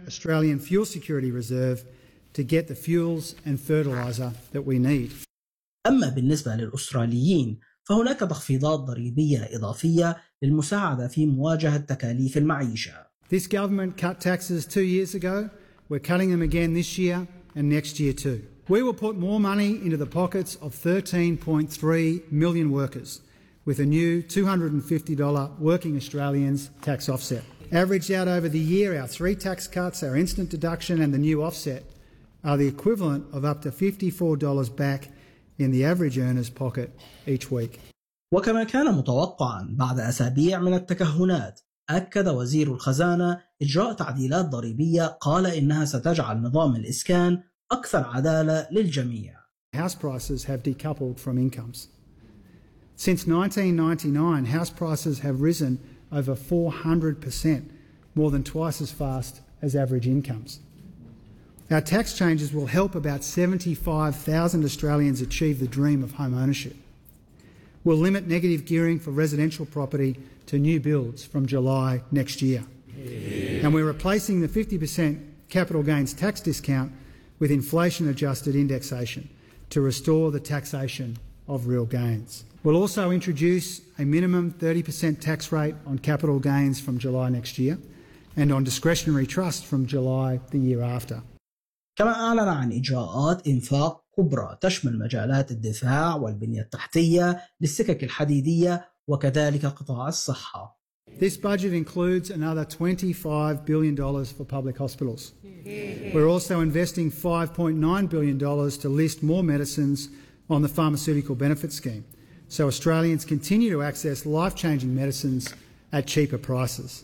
Australian fuel security reserve to get the fuels and fertiliser that we need. أما بالنسبة للأستراليين فهناك تخفيضات ضريبية إضافية للمساعدة في مواجهة تكاليف المعيشة. This government cut taxes 2 years ago. We're cutting them again this year and next year too. We will put more money into the pockets of 13.3 million workers with a new $250 working Australians tax offset. Averaged out over the year, our 3 tax cuts, our instant deduction and the new offset are the equivalent of up to $54 back in the average earner's pocket each week. وكما كان متوقعا بعد أسابيع من التكهنات، أكد وزير الخزانة إجراء تعديلات ضريبية قال إنها ستجعل نظام الإسكان أكثر عدالة للجميع. House prices have decoupled from incomes. Since 1999, house prices have risen over 400%, more than twice as fast as average incomes. Our tax changes will help about 75,000 Australians achieve the dream of home ownership. We'll limit negative gearing for residential property to new builds from July next year. And we're replacing the 50% capital gains tax discount with inflation-adjusted indexation to restore the taxation of real gains. We'll also introduce a minimum 30% tax rate on capital gains from July next year and on discretionary trust from July the year after. كما أعلن عن إجراءات إنفاق كبرى تشمل مجالات الدفاع والبنية التحتية للسكك الحديدية وكذلك قطاع الصحة. This budget includes another $25 billion for public hospitals. We're also investing $5.9 billion to list more medicines on the pharmaceutical benefit scheme, so Australians continue to access life-changing medicines at cheaper prices.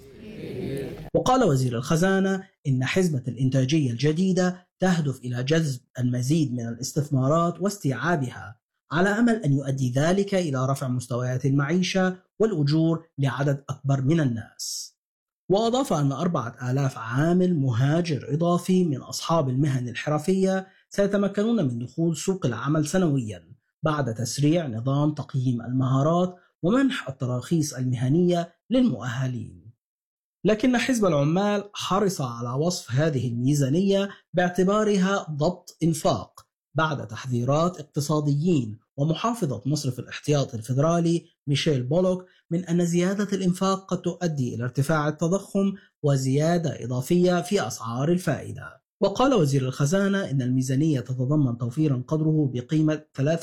وقال وزير الخزانة إن حزمة الإنتاجية الجديدة تهدف إلى جذب المزيد من الاستثمارات واستيعابها على أمل أن يؤدي ذلك إلى رفع مستويات المعيشة والأجور لعدد أكبر من الناس. وأضاف أن 4,000 عامل مهاجر إضافي من أصحاب المهن الحرفية سيتمكنون من دخول سوق العمل سنويا بعد تسريع نظام تقييم المهارات ومنح التراخيص المهنية للمؤهلين. لكن حزب العمال حرص على وصف هذه الميزانية باعتبارها ضبط إنفاق بعد تحذيرات اقتصاديين ومحافظة مصرف الاحتياط الفيدرالي ميشيل بولوك من أن زيادة الإنفاق قد تؤدي إلى ارتفاع التضخم وزيادة إضافية في أسعار الفائدة. وقال وزير الخزانة إن الميزانية تتضمن توفيرا قدره بقيمة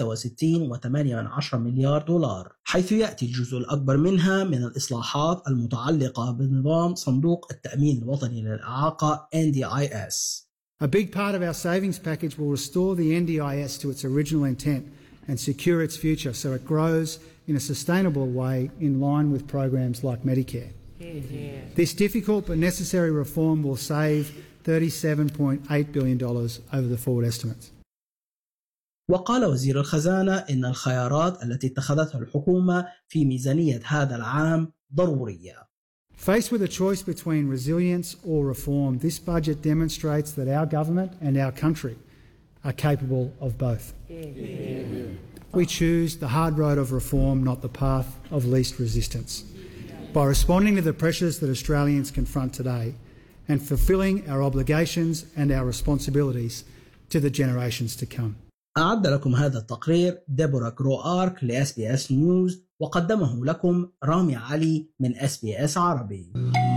63.8 مليار دولار، حيث يأتي الجزء الأكبر منها من الإصلاحات المتعلقة بنظام صندوق التأمين الوطني للإعاقة NDIS. A big part of our savings package will restore the NDIS to its original intent and secure its future so it grows in a sustainable way in line with programs like Medicare. This difficult but necessary reform will save $37.8 billion over the forward estimates. وقال وزير الخزانة إن الخيارات التي اتخذتها الحكومة في ميزانية هذا العام ضرورية. Faced with a choice between resilience or reform, this budget demonstrates that our government and our country are capable of both. We choose the hard road of reform, not the path of least resistance. By responding to the pressures that Australians confront today and fulfilling our obligations and our responsibilities to the generations to come. أعد لكم هذا التقرير ديبورا كروآرك ل SBS News وقدمه لكم رامي علي من SBS عربي.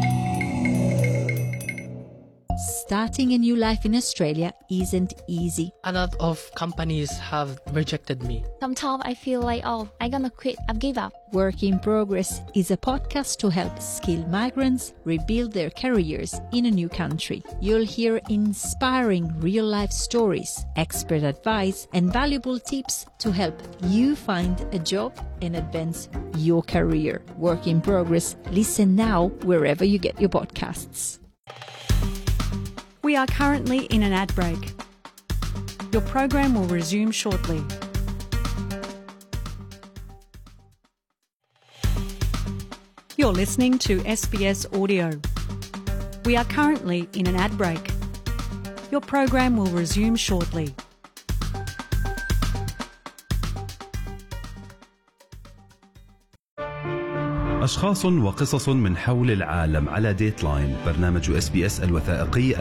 Starting a new life in Australia isn't easy. A lot of companies have rejected me. Sometimes I feel like, I'm gonna quit, I've give up. Work in Progress is a podcast to help skilled migrants rebuild their careers in a new country. You'll hear inspiring real-life stories, expert advice, and valuable tips to help you find a job and advance your career. Work in Progress. Listen now wherever you get your podcasts. We are currently in an ad break. Your program will resume shortly. You're listening to SBS Audio. We are currently in an ad break. Your program will resume shortly. أشخاص وقصص من حول العالم على ديتلاين، برنامج SBS الوثائقي